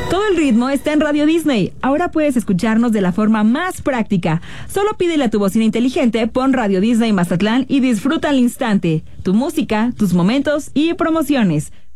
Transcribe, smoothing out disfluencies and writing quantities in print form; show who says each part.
Speaker 1: Todo el ritmo está en Radio Disney. Ahora puedes escucharnos de la forma más práctica. Solo pídele a tu bocina inteligente, pon Radio Disney Mazatlán y disfruta al instante. Tu música, tus momentos y promociones.